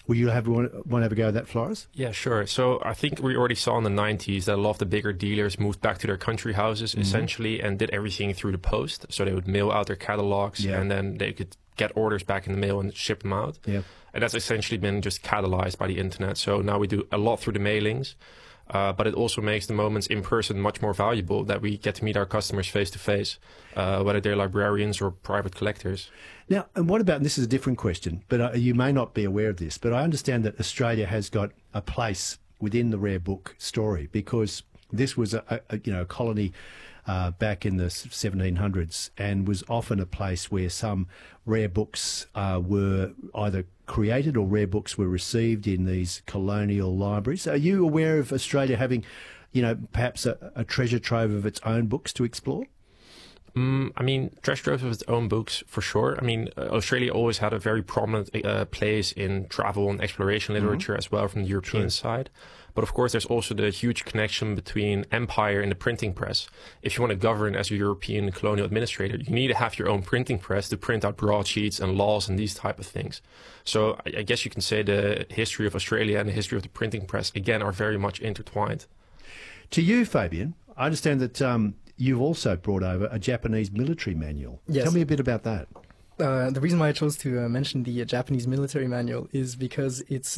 Will you want to have a go at that, Floris? Yeah, sure. So I think we already saw in the 90s that a lot of the bigger dealers moved back to their country houses, essentially, and did everything through the post. So they would mail out their catalogs, and then they could get orders back in the mail and ship them out. Yeah. And that's essentially been just catalyzed by the internet. So now we do a lot through the mailings. But it also makes the moments in person much more valuable, that we get to meet our customers face to face, whether they're librarians or private collectors. Now, and what about, and this is a different question, but you may not be aware of this, but I understand that Australia has got a place within the rare book story, because this was a colony back in the 1700s, and was often a place where some rare books were either created or rare books were received in these colonial libraries. Are you aware of Australia having, perhaps a treasure trove of its own books to explore? I mean, treasure troves of its own books, for sure. I mean, Australia always had a very prominent place in travel and exploration literature as well from the European side. But of course, there's also the huge connection between empire and the printing press. If you want to govern as a European colonial administrator, you need to have your own printing press to print out broadsheets and laws and these type of things. So I guess you can say the history of Australia and the history of the printing press, again, are very much intertwined. To you, Fabian, I understand that you've also brought over a Japanese military manual. Yes. Tell me a bit about that. The reason why I chose to mention the Japanese military manual is because it's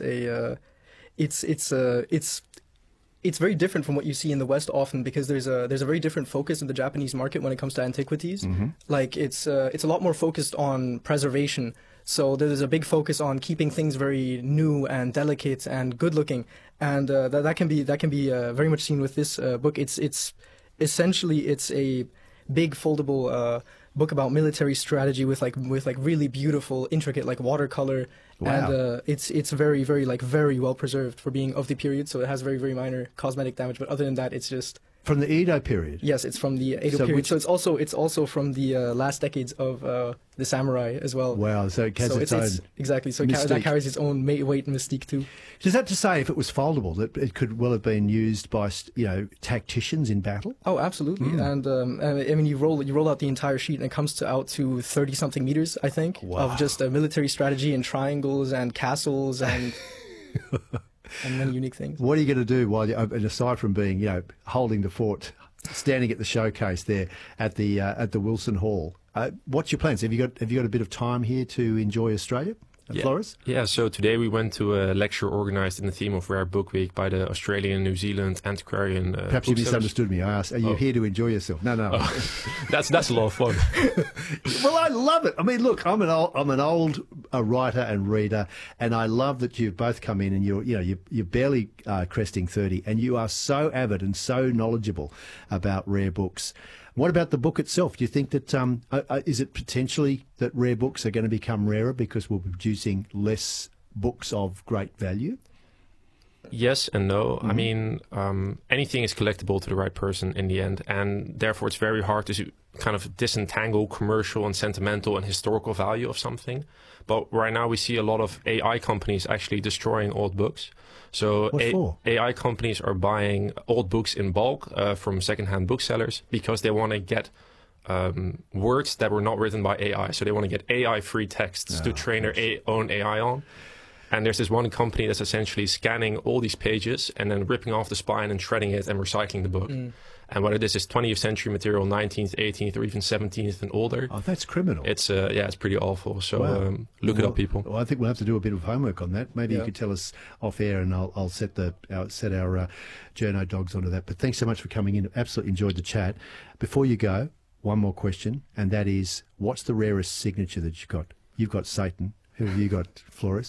very different from what you see in the West often, because there's a very different focus in the Japanese market when it comes to antiquities. Like it's a lot more focused on preservation. So there's a big focus on keeping things very new and delicate and good looking, and that can be very much seen with this book. It's essentially a big foldable book about military strategy with really beautiful, intricate watercolor. Wow. And it's very, very very well preserved for being of the period. So it has very, very minor cosmetic damage, but other than that, it's just From the Edo period? Yes, it's from the Edo period. So it's also from the last decades of the samurai as well. Wow, so it has its own exactly. So that carries its own weight and mystique too. Is that to say, if it was foldable, that it could well have been used by tacticians in battle? Oh, absolutely. And I mean, you roll out the entire sheet, and it comes out to 30-something meters, I think, of just military strategy and triangles and castles and. And many unique things. What are you going to do while you, and aside from being, holding the fort, standing at the showcase there at the Wilson Hall? What's your plans? Have you got a bit of time here to enjoy Australia? Floris? Yeah, so today we went to a lecture organised in the theme of Rare Book Week by the Australian New Zealand Antiquarian Perhaps you misunderstood me. I asked, are you here to enjoy yourself? No. That's a lot of fun. Well, I love it. I mean, look, I'm an old writer and reader, and I love that you've both come in and you're barely cresting 30, and you are so avid and so knowledgeable about rare books. What about the book itself? Do you think that is it potentially that rare books are going to become rarer because we're producing less books of great value? Yes and no. I mean, anything is collectible to the right person in the end, and therefore it's very hard to kind of disentangle commercial and sentimental and historical value of something. But right now we see a lot of AI companies actually destroying old books. So AI companies are buying old books in bulk from secondhand booksellers because they want to get words that were not written by AI. So they want to get AI-free texts to train their own AI on. And there's this one company that's essentially scanning all these pages and then ripping off the spine and shredding it and recycling the book. And whether this is 20th century material, 19th, 18th, or even 17th and older. Oh, that's criminal. It's it's pretty awful. So look it up, people. Well, I think we'll have to do a bit of homework on that. Maybe you could tell us off air, and I'll set our journo dogs onto that. But thanks so much for coming in. Absolutely enjoyed the chat. Before you go, one more question, and that is, what's the rarest signature that you've got? You've got Satan. Who have you got, Floris?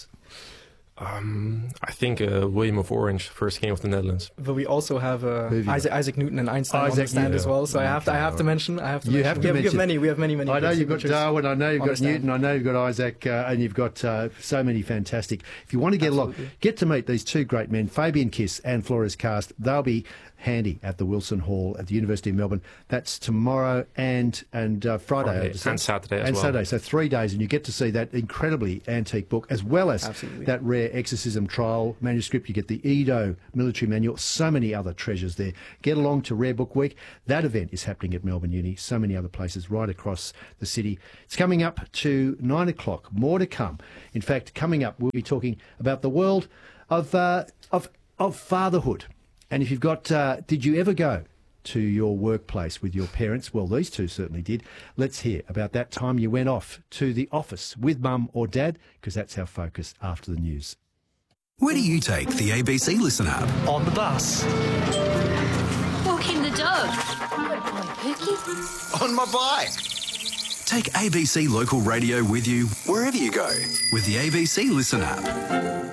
I think William of Orange, first king of the Netherlands. But we also have Isaac Newton and Einstein on the stand as well. So I have to mention. We have many. I know you've got Darwin. I know you've got stand. Newton. I know you've got Isaac, and you've got so many fantastic. If you want to get along, get to meet these two great men, Fabian Kiss and Floris Cast. They'll be handy at the Wilson Hall at the University of Melbourne. That's tomorrow and Friday and Saturday as well. And Saturday, so 3 days, and you get to see that incredibly antique book as well as that rare Warfare Exorcism Trial manuscript. You get the Edo military manual. So many other treasures there. Get along to Rare Book Week. That event is happening at Melbourne Uni. So many other places right across the city. It's coming up to 9 o'clock. More to come. In fact, coming up, we'll be talking about the world of fatherhood. And if you've got, did you ever go to your workplace with your parents? Well, these two certainly did. Let's hear about that time you went off to the office with mum or dad, because that's our focus after the news. Where do you take the ABC Listen app? On the bus. Walking the dog. Good boy, Pookie. On my bike. Take ABC Local Radio with you wherever you go with the ABC Listen app.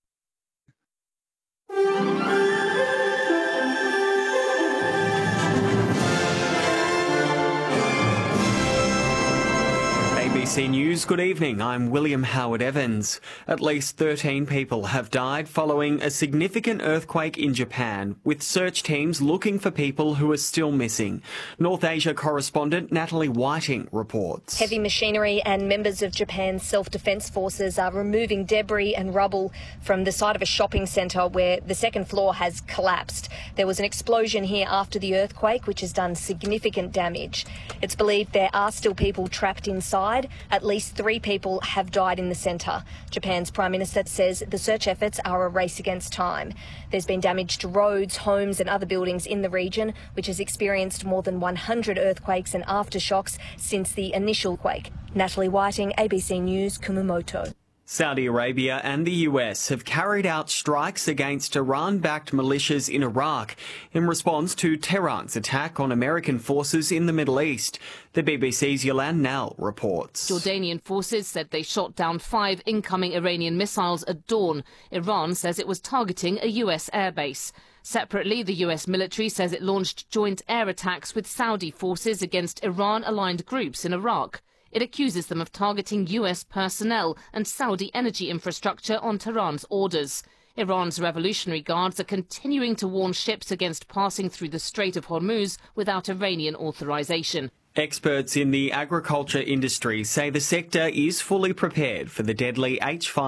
ABC News, good evening. I'm William Howard Evans. At least 13 people have died following a significant earthquake in Japan, with search teams looking for people who are still missing. North Asia correspondent Natalie Whiting reports. Heavy machinery and members of Japan's self-defence forces are removing debris and rubble from the side of a shopping centre where the second floor has collapsed. There was an explosion here after the earthquake, which has done significant damage. It's believed there are still people trapped inside. At least 3 people have died in the centre. Japan's Prime Minister says the search efforts are a race against time. There's been damage to roads, homes and other buildings in the region, which has experienced more than 100 earthquakes and aftershocks since the initial quake. Natalie Whiting, ABC News, Kumamoto. Saudi Arabia and the US have carried out strikes against Iran-backed militias in Iraq in response to Tehran's attack on American forces in the Middle East. The BBC's Yolande Nell reports. Jordanian forces said they shot down 5 incoming Iranian missiles at dawn. Iran says it was targeting a US airbase. Separately, the US military says it launched joint air attacks with Saudi forces against Iran-aligned groups in Iraq. It accuses them of targeting US personnel and Saudi energy infrastructure on Tehran's orders. Iran's Revolutionary Guards are continuing to warn ships against passing through the Strait of Hormuz without Iranian authorization. Experts in the agriculture industry say the sector is fully prepared for the deadly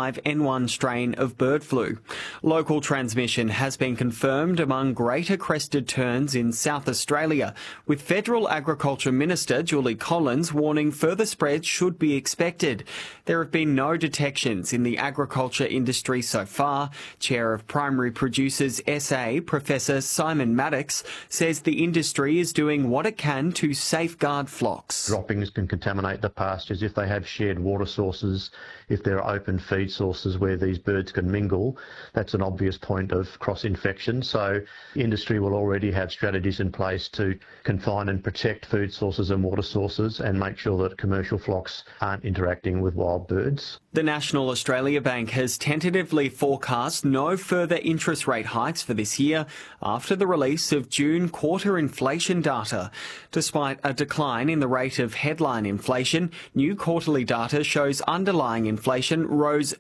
H5N1 strain of bird flu. Local transmission has been confirmed among greater crested terns in South Australia, with Federal Agriculture Minister Julie Collins warning further spread should be expected. There have been no detections in the agriculture industry so far. Chair of Primary Producers SA, Professor Simon Maddox, says the industry is doing what it can to safeguard flocks. Droppings can contaminate the pastures if they have shared water sources, if there are open feed sources where these birds can mingle. That's an obvious point of cross-infection. So industry will already have strategies in place to confine and protect food sources and water sources and make sure that commercial flocks aren't interacting with wild birds. The National Australia Bank has tentatively forecast no further interest rate hikes for this year after the release of June quarter inflation data. Despite a decline in the rate of headline inflation, new quarterly data shows underlying inflation rose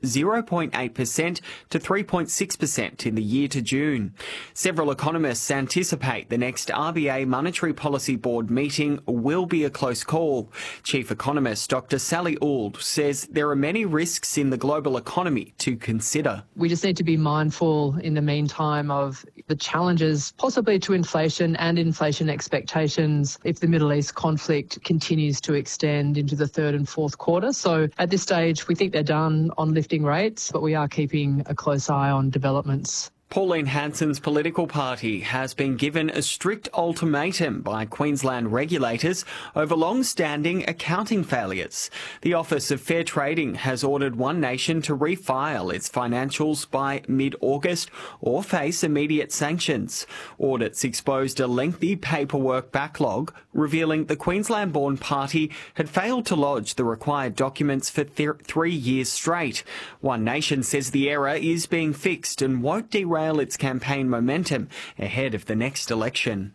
0.8% to 3.6% in the year to June. Several economists anticipate the next RBA Monetary Policy Board meeting will be a close call. Chief Economist Dr. Sally Auld says there are many risks in the global economy to consider. We just need to be mindful in the meantime of the challenges possibly to inflation and inflation expectations if the Middle East conflict continues to extend into the 3rd and 4th quarter. So at this stage, we think they're done on lifting rates, but we are keeping a close eye on developments. Pauline Hanson's political party has been given a strict ultimatum by Queensland regulators over long-standing accounting failures. The Office of Fair Trading has ordered One Nation to refile its financials by mid-August or face immediate sanctions. Audits exposed a lengthy paperwork backlog, revealing the Queensland-born party had failed to lodge the required documents for 3 years straight. One Nation says the error is being fixed and won't derail its campaign momentum ahead of the next election.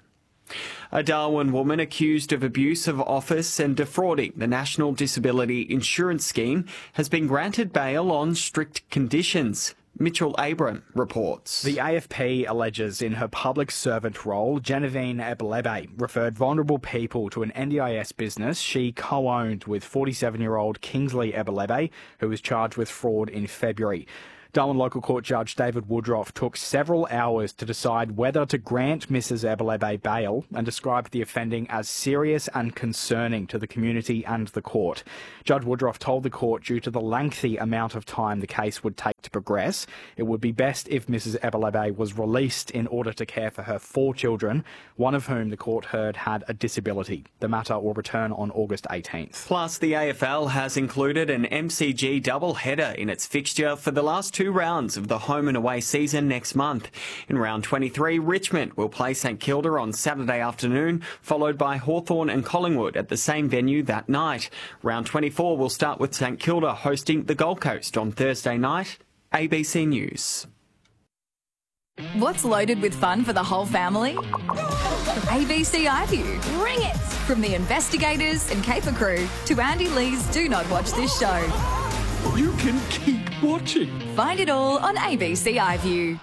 A Darwin woman accused of abuse of office and defrauding the National Disability Insurance Scheme has been granted bail on strict conditions. Mitchell Abram reports. The AFP alleges in her public servant role, Genevieve Ebelebe referred vulnerable people to an NDIS business she co-owned with 47-year-old Kingsley Ebelebe, who was charged with fraud in February. Darwin Local Court Judge David Woodruff took several hours to decide whether to grant Mrs Ebelebe bail and described the offending as serious and concerning to the community and the court. Judge Woodruff told the court due to the lengthy amount of time the case would take to progress, it would be best if Mrs Ebelebe was released in order to care for her 4 children, one of whom the court heard had a disability. The matter will return on August 18th. Plus, the AFL has included an MCG double-header in its fixture for the last 2 rounds of the home and away season next month. In round 23, Richmond will play St Kilda on Saturday afternoon, followed by Hawthorn and Collingwood at the same venue that night. Round 24 will start with St Kilda hosting the Gold Coast on Thursday night. ABC News. What's loaded with fun for the whole family? ABC iView. Bring it! From the investigators and Caper crew to Andy Lee's Do Not Watch This Show. You can keep watching. Find it all on ABC iView.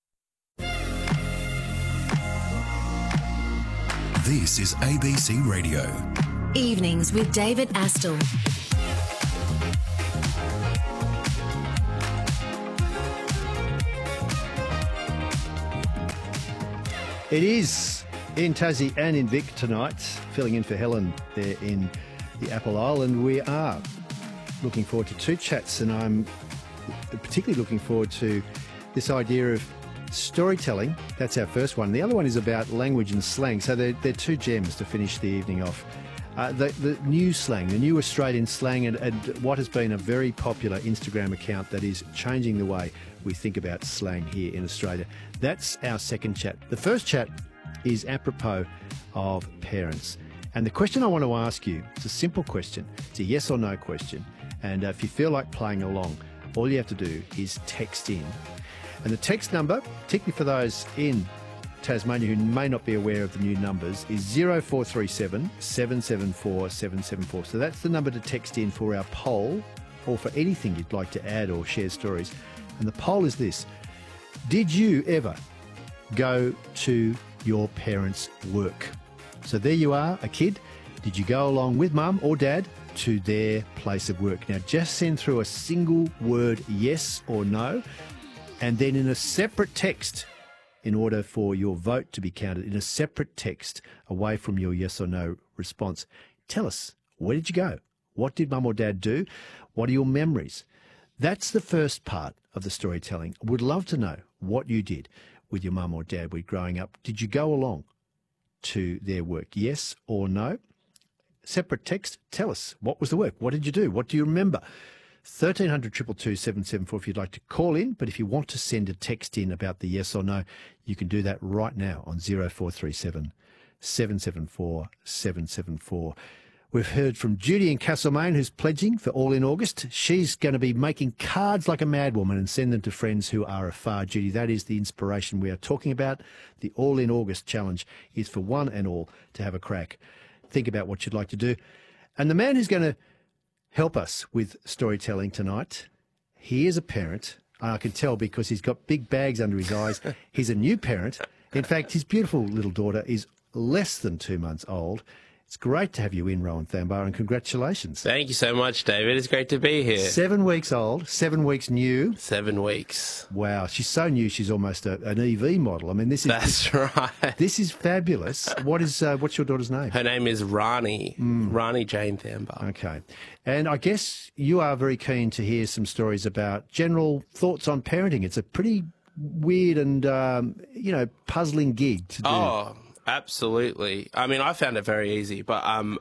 This is ABC Radio. Evenings with David Astle. It is in Tassie and in Vic tonight, filling in for Helen there in the Apple Isle, and we are looking forward to 2 chats, and I'm particularly looking forward to this idea of storytelling. That's our first one. The other one is about language and slang, so they're 2 gems to finish the evening off. The new slang, the new Australian slang, and what has been a very popular Instagram account that is changing the way we think about slang here in Australia. That's our second chat. The first chat is apropos of parents. And the question I want to ask you, it's a simple question. It's a yes or no question. And if you feel like playing along, all you have to do is text in. And the text number, particularly for those in Tasmania who may not be aware of the new numbers, is 0437 774 774. So that's the number to text in for our poll, or for anything you'd like to add or share stories. And the poll is this: did you ever go to your parents' work? So there you are, a kid. Did you go along with mum or dad to their place of work? Now just send through a single word yes or no, and then in a separate text, in order for your vote to be counted, in a separate text away from your yes or no response, tell us, where did you go? What did mum or dad do? What are your memories? That's the first part of the storytelling. Would love to know what you did with your mum or dad when growing up. Did you go along to their work? Yes or no? Separate text, tell us, what was the work? What did you do? What do you remember? 1300 222 774 if you'd like to call in, but if you want to send a text in about the yes or no, you can do that right now on 0437 774 774. We've heard from Judy in Castlemaine, who's pledging for All in August. She's going to be making cards like a madwoman and send them to friends who are afar. Judy, that is the inspiration we are talking about. The All in August challenge is for one and all to have a crack. Think about what you'd like to do. And the man who's going to help us with storytelling tonight, he is a parent. I can tell because he's got big bags under his eyes. He's a new parent. In fact, his beautiful little daughter is less than 2 months old. It's great to have you in, Rowan Thambar, and congratulations. Thank you so much, David. It's great to be here. 7 weeks old, 7 weeks new. 7 weeks. Wow, she's so new, she's almost an EV model. I mean, That's right. This is fabulous. What's your daughter's name? Her name is Rani, Rani Jane Thambar. Okay. And I guess you are very keen to hear some stories about general thoughts on parenting. It's a pretty weird and, puzzling gig to do. Oh, absolutely. I mean, I found it very easy, but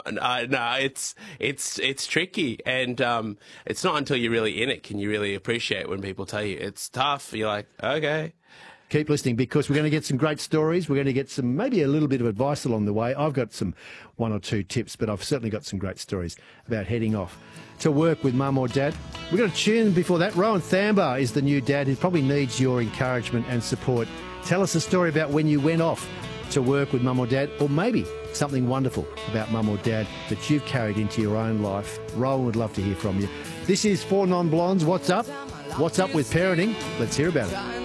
it's tricky, and it's not until you're really in it can you really appreciate when people tell you it's tough. You're like, okay. Keep listening, because we're going to get some great stories. We're going to get some, maybe a little bit of advice along the way. I've got some 1 or 2 tips, but I've certainly got some great stories about heading off to work with mum or dad. We've got a tune before that. Rowan Thambar is the new dad who probably needs your encouragement and support. Tell us a story about when you went off to work with mum or dad, or maybe something wonderful about mum or dad that you've carried into your own life. Rowan would love to hear from you. This is 4 Non-Blondes. What's up? What's up with parenting? Let's hear about it.